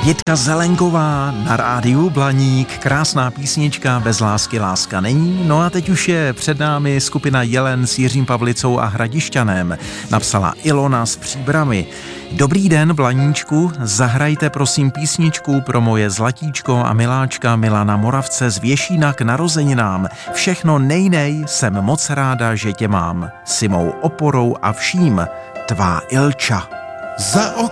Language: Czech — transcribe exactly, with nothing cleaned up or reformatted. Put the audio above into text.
Jitka Zelenková na rádiu Blaník, krásná písnička, bez lásky láska není. No a teď už je před námi skupina Jelen s Jiřím Pavlicou a Hradišťanem. Napsala Ilona z Příbrami. Dobrý den, Blaníčku, zahrajte prosím písničku pro moje zlatíčko a miláčka Milana Moravce z Věšína k narozeninám. Všechno nejnej, jsem moc ráda, že tě mám. Si mou oporou a vším, tvá Ilča. Za